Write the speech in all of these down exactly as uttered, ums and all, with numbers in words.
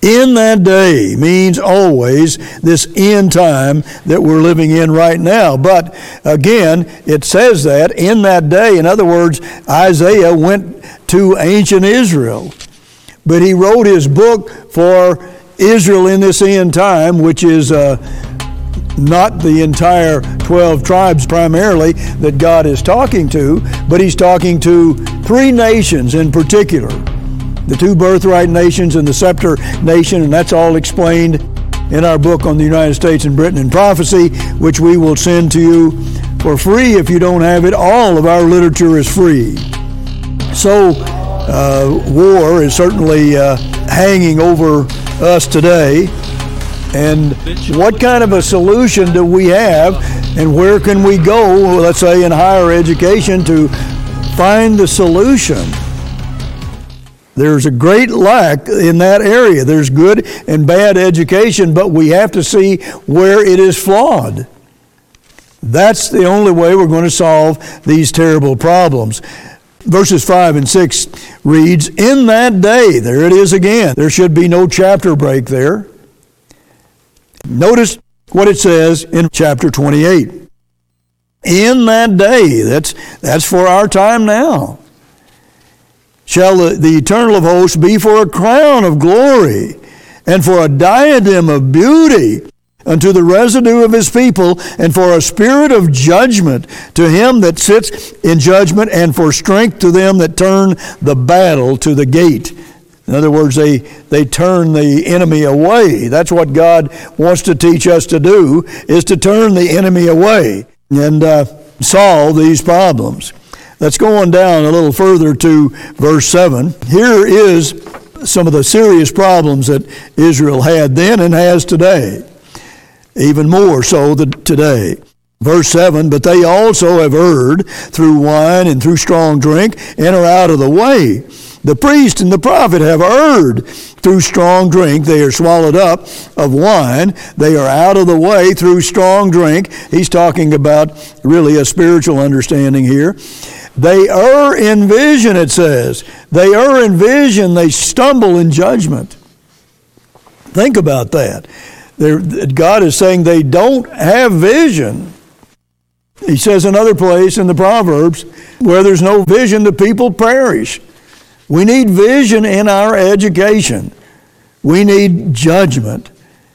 In that day means always this end time that we're living in right now. But again, it says that in that day. In other words, Isaiah went to ancient Israel. But he wrote his book for Israel in this end time, which is uh, not the entire twelve tribes primarily that God is talking to, but he's talking to three nations in particular. The two birthright nations and the scepter nation, and that's all explained in our book on the United States and Britain in Prophecy, which we will send to you for free if you don't have it. All of our literature is free. So uh, war is certainly uh, hanging over us today. And what kind of a solution do we have, and where can we go, let's say in higher education, to find the solution? There's a great lack in that area. There's good and bad education, but we have to see where it is flawed. That's the only way we're going to solve these terrible problems. Verses five and six reads, in that day, there it is again. There should be no chapter break there. Notice what it says in chapter twenty-eight. In that day, that's, that's for our time now. Shall the, the eternal of hosts be for a crown of glory and for a diadem of beauty unto the residue of his people, and for a spirit of judgment to him that sits in judgment, and for strength to them that turn the battle to the gate. In other words, they, they turn the enemy away. That's what God wants to teach us to do, is to turn the enemy away and uh, solve these problems. Let's go on down a little further to verse seven. Here is some of the serious problems that Israel had then and has today, even more so than today. Verse seven, but they also have erred through wine and through strong drink, and are out of the way. The priest and the prophet have erred through strong drink. They are swallowed up of wine. They are out of the way through strong drink. He's talking about really a spiritual understanding here. They err in vision, it says. They err in vision. They stumble in judgment. Think about that. They're, God is saying they don't have vision. He says another place in the Proverbs, where there's no vision, the people perish. We need vision in our education. We need judgment.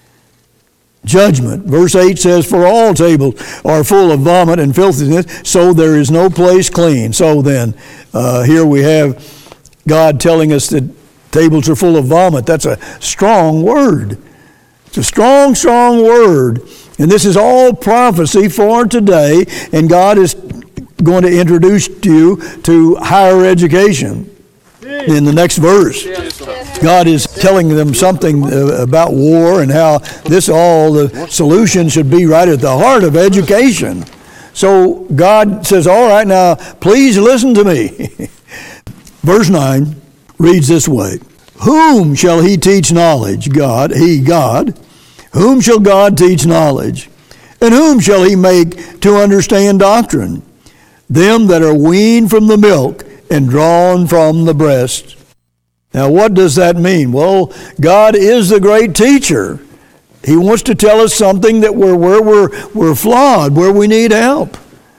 Judgment. Verse eight says, for all tables are full of vomit and filthiness, so there is no place clean. So then, uh, here we have God telling us that tables are full of vomit. That's a strong word. It's a strong, strong word. And this is all prophecy for today, and God is going to introduce you to higher education. In the next verse, God is telling them something about war and how this all, the solution should be right at the heart of education. So God says, all right, now please listen to me. Verse nine reads this way. Whom shall he teach knowledge? God, he, God. Whom shall God teach knowledge? And whom shall he make to understand doctrine? Them that are weaned from the milk and drawn from the breast. Now, what does that mean? Well, God is the great teacher. He wants to tell us something that we're where we're we're flawed, where we need help.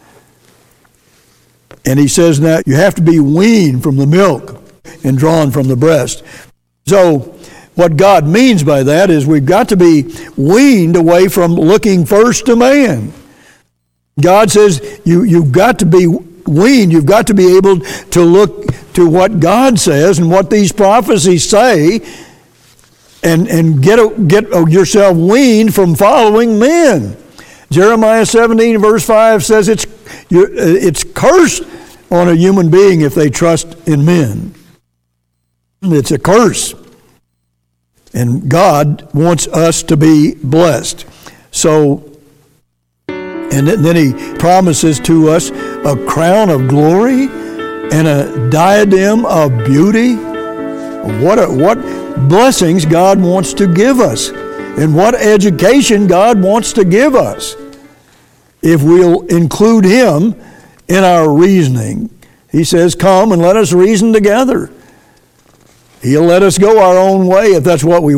And he says now you have to be weaned from the milk and drawn from the breast. So what God means by that is we've got to be weaned away from looking first to man. God says you, you've got to be weaned. You've got to be able to look to what God says and what these prophecies say, and, and get, a, get yourself weaned from following men. Jeremiah seventeen verse five says it's, it's cursed on a human being if they trust in men. It's a curse. And God wants us to be blessed. So, and then he promises to us a crown of glory and a diadem of beauty. What, a, what blessings God wants to give us, and what education God wants to give us if we'll include him in our reasoning. He says, come and let us reason together. He'll let us go our own way if that's what we